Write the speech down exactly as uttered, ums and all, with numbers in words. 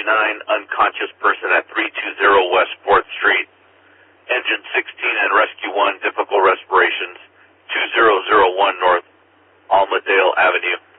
nine, unconscious person at three two zero West fourth Street. Engine sixteen and Rescue one, difficult respirations, two zero zero one North Almadale Avenue.